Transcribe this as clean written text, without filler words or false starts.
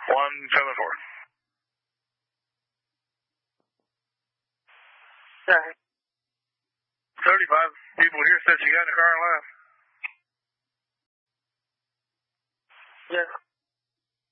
174. Yeah. 35. People here said you got in the car and left. Yeah.